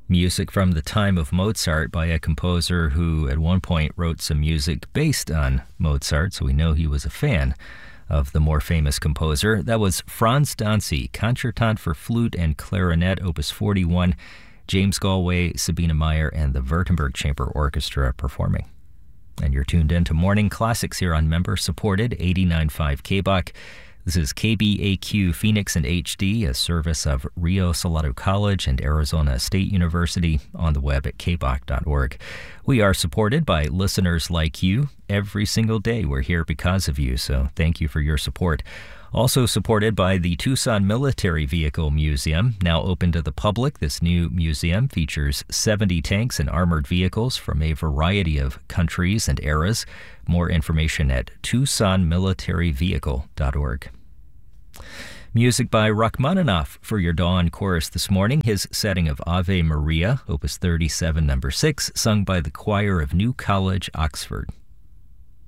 Music from the time of Mozart by a composer who at one point wrote some music based on Mozart, so we know he was a fan of the more famous composer. That was Franz Dancy, Concertant for Flute and Clarinet, Opus 41, James Galway, Sabina Meyer, and the Württemberg Chamber Orchestra performing. And you're tuned in to Morning Classics here on member-supported 89.5 KBOK. This is KBAQ Phoenix and HD, a service of Rio Salado College and Arizona State University, on the web at kbok.org. We are supported by listeners like you. Every single day we're here because of you, so thank you for your support. Also supported by the Tucson Military Vehicle Museum, now open to the public. This new museum features 70 tanks and armored vehicles from a variety of countries and eras. More information at TucsonMilitaryVehicle.org. Music by Rachmaninoff for your dawn chorus this morning. His setting of Ave Maria, Opus 37, number 6, sung by the choir of New College, Oxford.